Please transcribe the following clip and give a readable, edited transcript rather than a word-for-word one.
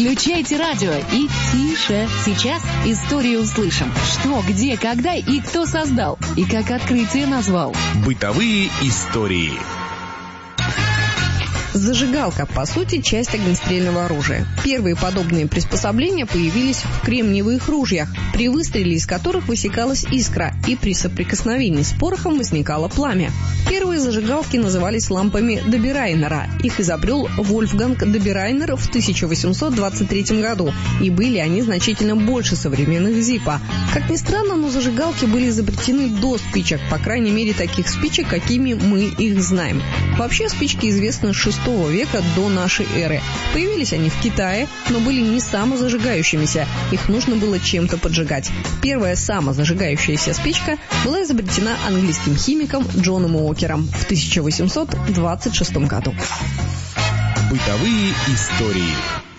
Включайте радио и тише. Сейчас историю услышим. Что, где, когда и кто создал. И как открытие назвал. Бытовые истории. Зажигалка, по сути, часть огнестрельного оружия. Первые подобные приспособления появились в кремниевых ружьях, при выстреле из которых высекалась искра, и при соприкосновении с порохом возникало пламя. Первые зажигалки назывались лампами Доберайнера. Их изобрел Вольфганг Доберайнер в 1823 году, и были они значительно больше современных Зиппо. Как ни странно, но зажигалки были изобретены до спичек, по крайней мере таких спичек, какими мы их знаем. Вообще спички известны с VI века до нашей эры. Появились они в Китае, но были не самозажигающимися. Их нужно было чем-то поджигать. Первая самозажигающаяся спичка была изобретена английским химиком Джоном Уокером в 1826 году. Бытовые истории.